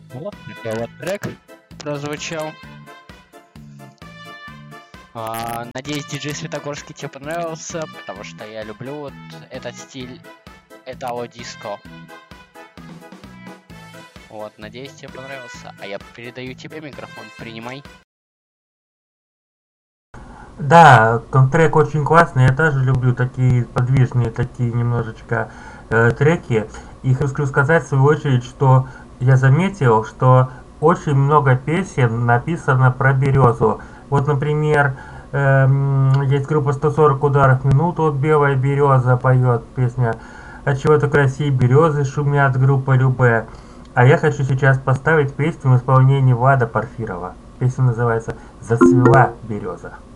Вот такой вот трек прозвучал. Надеюсь, диджей Светогорский тебе понравился, потому что я люблю вот этот стиль этало-диско. Вот, надеюсь, тебе понравился. А я передаю тебе микрофон, принимай. Да, трек очень классный, я тоже люблю такие подвижные, такие немножечко треки. И хочу сказать в свою очередь, что я заметил, что очень много песен написано про березу. Вот, например, есть группа 140 ударов в минуту, вот «Белая береза» поет песня «От чего-то красивее березы шумят», группа «Любэ». А я хочу сейчас поставить песню в исполнении Влада Порфирова. Песня называется «Зацвела береза».